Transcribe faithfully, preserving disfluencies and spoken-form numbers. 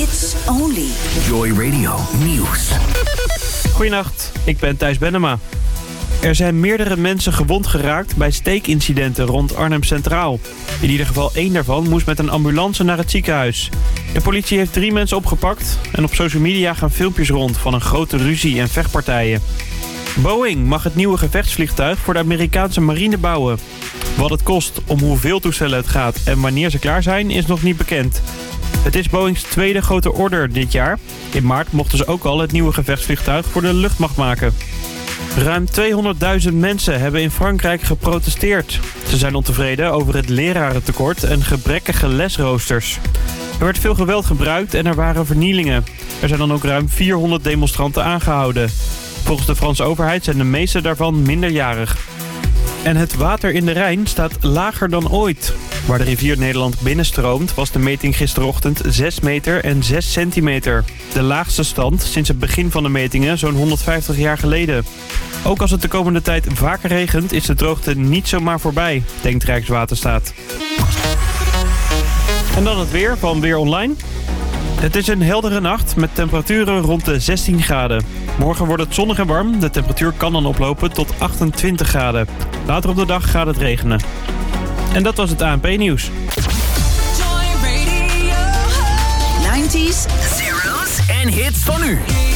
It's only Joy Radio Nieuws. Goedenacht, ik ben Thijs Bennema. Er zijn meerdere mensen gewond geraakt bij steekincidenten rond Arnhem Centraal. In ieder geval één daarvan moest met een ambulance naar het ziekenhuis. De politie heeft drie mensen opgepakt en op social media gaan filmpjes rond van een grote ruzie en vechtpartijen. Boeing mag het nieuwe gevechtsvliegtuig voor de Amerikaanse marine bouwen. Wat het kost, om hoeveel toestellen het gaat en wanneer ze klaar zijn, is nog niet bekend. Het is Boeings tweede grote order dit jaar. In maart mochten ze ook al het nieuwe gevechtsvliegtuig voor de luchtmacht maken. Ruim tweehonderdduizend mensen hebben in Frankrijk geprotesteerd. Ze zijn ontevreden over het lerarentekort en gebrekkige lesroosters. Er werd veel geweld gebruikt en er waren vernielingen. Er zijn dan ook ruim vierhonderd demonstranten aangehouden. Volgens de Franse overheid zijn de meeste daarvan minderjarig. En het water in de Rijn staat lager dan ooit. Waar de rivier Nederland binnenstroomt was de meting gisterochtend zes meter en zes centimeter. De laagste stand sinds het begin van de metingen zo'n honderdvijftig jaar geleden. Ook als het de komende tijd vaker regent is de droogte niet zomaar voorbij, denkt Rijkswaterstaat. En dan het weer van Weer Online. Het is een heldere nacht met temperaturen rond de zestien graden. Morgen wordt het zonnig en warm. De temperatuur kan dan oplopen tot achtentwintig graden. Later op de dag gaat het regenen. En dat was het A N P-nieuws. nineties, Zeros en hits van nu.